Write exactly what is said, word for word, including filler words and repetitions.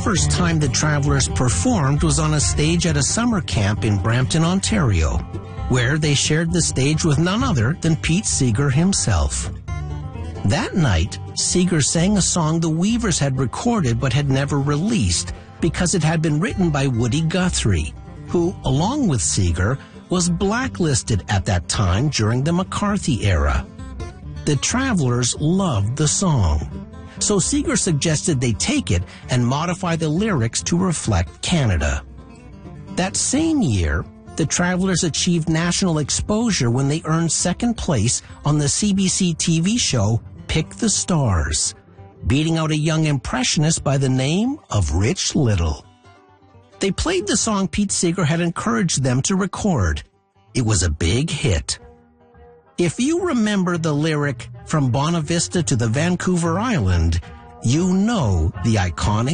first time the Travelers performed was on a stage at a summer camp in Brampton, Ontario, where they shared the stage with none other than Pete Seeger himself. That night, Seeger sang a song the Weavers had recorded but had never released because it had been written by Woody Guthrie, who, along with Seeger, was blacklisted at that time during the McCarthy era. The Travelers loved the song, so Seeger suggested they take it and modify the lyrics to reflect Canada. That same year, the Travelers achieved national exposure when they earned second place on the C B C T V show Pick the Stars, beating out a young impressionist by the name of Rich Little. They played the song Pete Seeger had encouraged them to record. It was a big hit. If you remember the lyric, "From Bonavista to the Vancouver Island," you know the iconic